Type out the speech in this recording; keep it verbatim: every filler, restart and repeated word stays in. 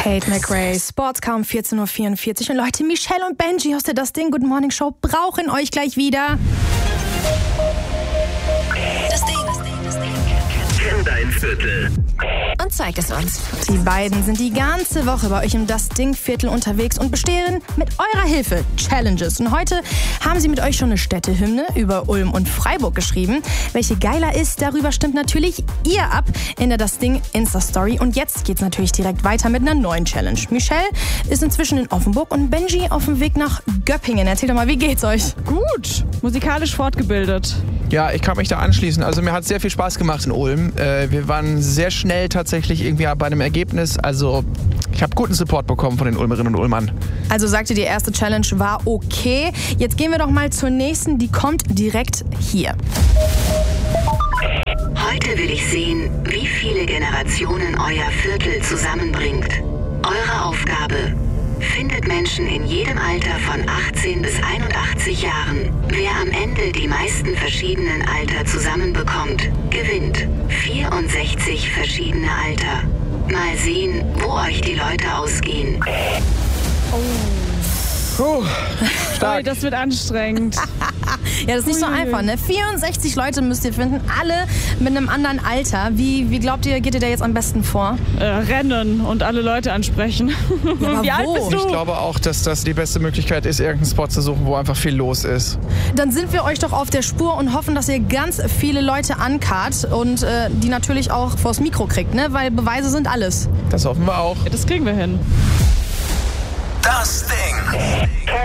Tate McRae, Sportscar um vierzehn Uhr vierundvierzig. Und Leute, Michelle und Benji aus der Das Ding Good Morning Show brauchen euch gleich wieder. Das Ding. Das Ding. Kenn dein Viertel. Und zeig es uns. Die beiden sind die ganze Woche bei euch im Das Ding-Viertel unterwegs und bestehen mit eurer Hilfe Challenges. Und heute haben sie mit euch schon eine Städtehymne über Ulm und Freiburg geschrieben. Welche geiler ist, darüber stimmt natürlich ihr ab in der Das Ding Insta-Story. Und jetzt geht's natürlich direkt weiter mit einer neuen Challenge. Michelle ist inzwischen in Offenburg und Benji auf dem Weg nach Göppingen. Erzähl doch mal, wie geht's euch? Gut, musikalisch fortgebildet. Ja, ich kann mich da anschließen. Also mir hat es sehr viel Spaß gemacht in Ulm. Äh, wir waren sehr schnell tatsächlich irgendwie bei einem Ergebnis. Also ich habe guten Support bekommen von den Ulmerinnen und Ulmern. Also sagt ihr, die erste Challenge war okay. Jetzt gehen wir doch mal zur nächsten. Die kommt direkt hier. Heute will ich sehen, wie viele Generationen euer Viertel zusammenbringt. Eure Aufgabe: findet Menschen in jedem Alter von achtzehn bis einundachtzig Jahren. Wer am Ende die meisten verschiedenen Alter zusammenbekommt, gewinnt. vierundsechzig verschiedene Alter. Mal sehen, wo euch die Leute ausgehen. Puh, stark. Ui, das wird anstrengend. Ja, das ist nicht so einfach, ne? vierundsechzig Leute müsst ihr finden, alle mit einem anderen Alter. Wie, wie glaubt ihr, geht ihr da jetzt am besten vor? Äh, rennen und alle Leute ansprechen. aber Wie alt wo? bist du? Ich glaube auch, dass das die beste Möglichkeit ist, irgendeinen Spot zu suchen, wo einfach viel los ist. Dann sind wir euch doch auf der Spur und hoffen, dass ihr ganz viele Leute ankarrt und äh, die natürlich auch vors Mikro kriegt, ne? Weil Beweise sind alles. Das hoffen wir auch. Das kriegen wir hin. Das Ding.